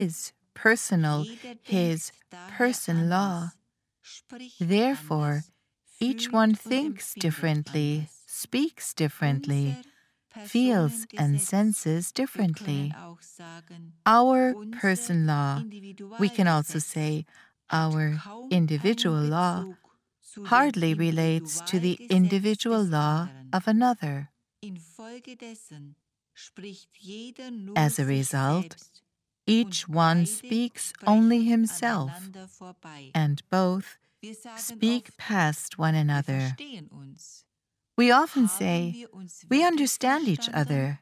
his personal, his person law. Therefore, each one thinks differently, speaks differently, feels and senses differently. Our person law, we can also say our individual law, hardly relates to the individual law of another. As a result, each one speaks only himself, and both speak past one another. We often say, we understand each other.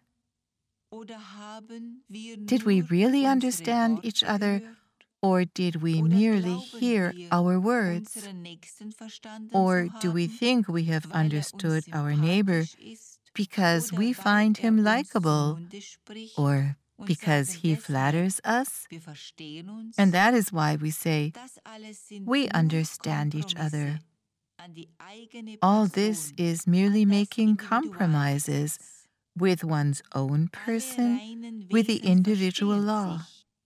Did we really understand each other, or did we merely hear our words? Or do we think we have understood our neighbor because we find him likable, or because he flatters us? And that is why we say, we understand each other. All this is merely making compromises with one's own person, with the individual law.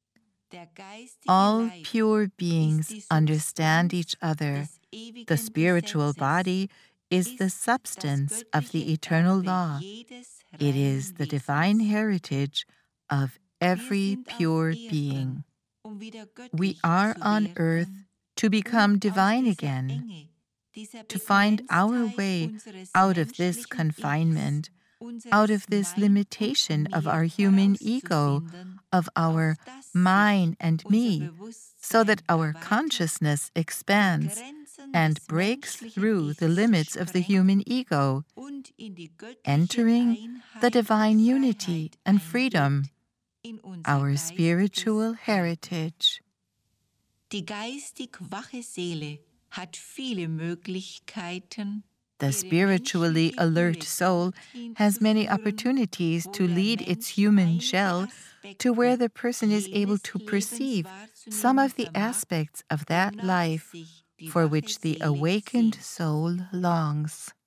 All pure beings understand each other. The spiritual body is the substance of the eternal law. It is the divine heritage of every pure being. We are on earth to become divine again, to find our way out of this confinement, out of this limitation of our human ego, of our mine and me, so that our consciousness expands and breaks through the limits of the human ego, entering the divine unity and freedom, our spiritual heritage. Die geistig wache Seele hat viele Möglichkeiten. The spiritually alert soul has many opportunities to lead its human shell to where the person is able to perceive some of the aspects of that life for which the awakened soul longs.